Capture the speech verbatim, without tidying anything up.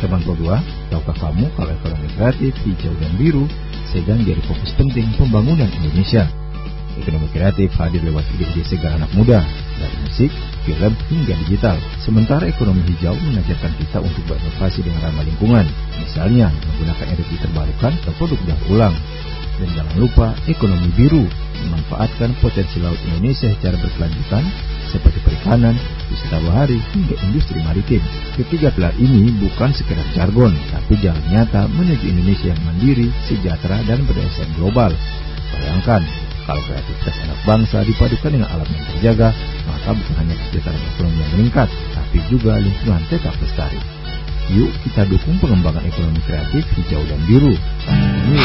Teman Pro dua, tahukah kamu kalau ekonomi kreatif, hijau dan biru sedang jadi fokus penting pembangunan Indonesia? Ekonomi kreatif hadir lewat ide-ide segar anak muda, dari musik, film hingga digital. Sementara ekonomi hijau mengajarkan kita untuk berinovasi dengan ramah lingkungan, misalnya menggunakan energi terbarukan atau produk daur ulang. Dan jangan lupa ekonomi biru, memanfaatkan potensi laut Indonesia secara berkelanjutan seperti perikanan, wisata bahari hingga industri maritim. Ketiga pilar ini bukan sekedar jargon, tapi jalan nyata menuju Indonesia yang mandiri, sejahtera dan berdasar global. Bayangkan, kalau kreativitas anak bangsa dipadukan dengan alam yang terjaga, maka bukan hanya kesejahteraan ekonomi yang meningkat, tapi juga lingkungan tetap lestari. Yuk kita dukung pengembangan ekonomi kreatif hijau dan biru. Ini